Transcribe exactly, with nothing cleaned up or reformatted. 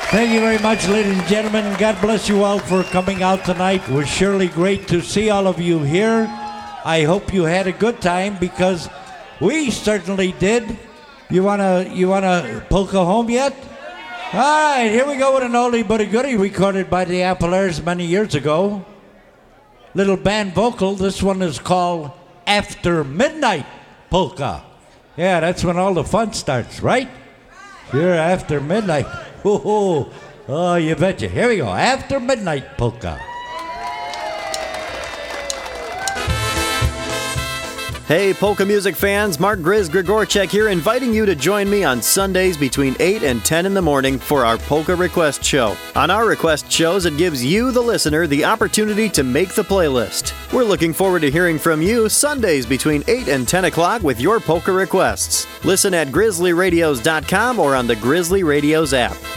Thank you very much, ladies and gentlemen. God bless you all for coming out tonight. It was surely great to see all of you here. I hope you had a good time because we certainly did. You wanna you wanna polka home yet? All right, here we go with an oldie but a goodie recorded by the Appalachians many years ago. Little band vocal. This one is called After Midnight Polka. Yeah, that's when all the fun starts, right? Sure, after midnight. Oh, oh, you betcha. Here we go. After Midnight Polka. Hey, polka music fans, Mark Grizz Grigorchek here, inviting you to join me on Sundays between eight and ten in the morning for our Polka Request Show. On our request shows, it gives you, the listener, the opportunity to make the playlist. We're looking forward to hearing from you Sundays between eight and ten o'clock with your polka requests. Listen at grizzly radios dot com or on the Grizzly Radios app.